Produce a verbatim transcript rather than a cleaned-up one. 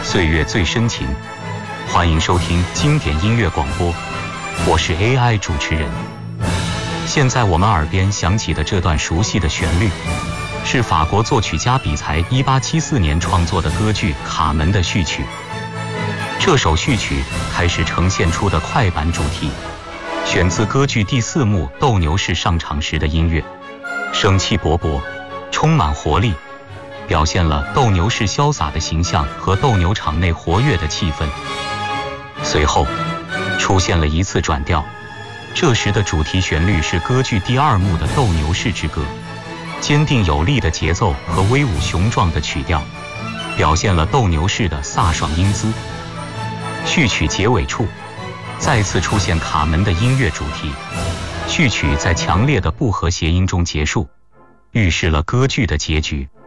岁月最深情，欢迎收听经典音乐广播，我是 A I 主持人。现在我们耳边响起的这段熟悉的旋律，是法国作曲家比才一八七四年创作的歌剧《卡门》的序曲。这首序曲开始呈现出的快板主题，选自歌剧第四幕斗牛士上场时的音乐，生气勃勃，充满活力，表现了斗牛士潇洒的形象和斗牛场内活跃的气氛。随后出现了一次转调，这时的主题旋律是歌剧第二幕的斗牛士之歌，坚定有力的节奏和威武雄壮的曲调，表现了斗牛士的飒爽英姿。序曲结尾处再次出现卡门的音乐主题，序曲在强烈的不和谐音中结束，预示了歌剧的结局。